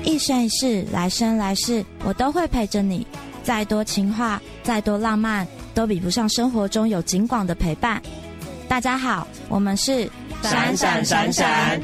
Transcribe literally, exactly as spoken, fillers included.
一生一世，来生来世，我都会陪着你。再多情话，再多浪漫，都比不上生活中有景广的陪伴。大家好，我们是闪闪闪闪